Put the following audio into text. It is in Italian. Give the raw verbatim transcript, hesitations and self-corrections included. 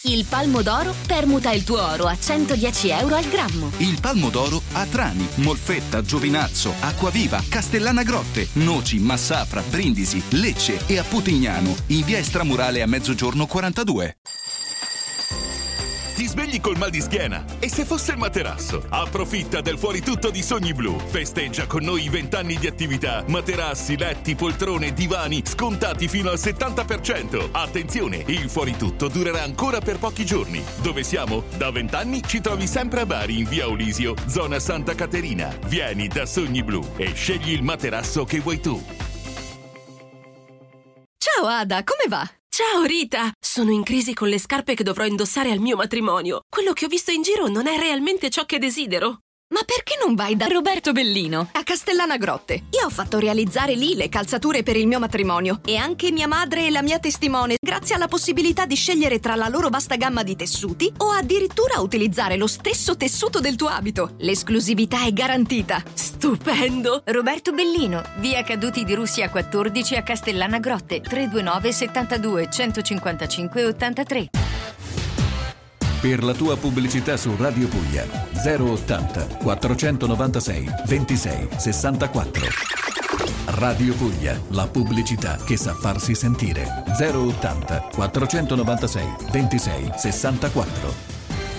Il Palmo d'Oro permuta il tuo oro a centodieci euro al grammo. Il Palmo d'Oro a Trani, Molfetta, Giovinazzo, Acquaviva, Castellana Grotte, Noci, Massafra, Brindisi, Lecce e a Putignano, in via Estramurale a mezzogiorno quarantadue. Ti svegli col mal di schiena? E se fosse il materasso? Approfitta del fuori tutto di Sogni Blu. Festeggia con noi i vent'anni di attività. Materassi, letti, poltrone, divani scontati fino al settanta per cento. Attenzione, il fuori tutto durerà ancora per pochi giorni. Dove siamo? Da vent'anni ci trovi sempre a Bari in via Olisio, zona Santa Caterina. Vieni da Sogni Blu e scegli il materasso che vuoi tu. Ciao Ada, come va? Ciao Rita, sono in crisi con le scarpe che dovrò indossare al mio matrimonio. Quello che ho visto in giro non è realmente ciò che desidero. Ma perché non vai da Roberto Bellino a Castellana Grotte? Io ho fatto realizzare lì le calzature per il mio matrimonio e anche mia madre e la mia testimone, grazie alla possibilità di scegliere tra la loro vasta gamma di tessuti o addirittura utilizzare lo stesso tessuto del tuo abito. L'esclusività è garantita. Stupendo! Roberto Bellino, via Caduti di Russia quattordici a Castellana Grotte, tre due nove settantadue centocinquantacinque ottantatré. Per la tua pubblicità su Radio Puglia zero ottanta quattrocentonovantasei ventisei sessantaquattro. Radio Puglia, la pubblicità che sa farsi sentire. zero ottanta quattrocentonovantasei ventisei sessantaquattro.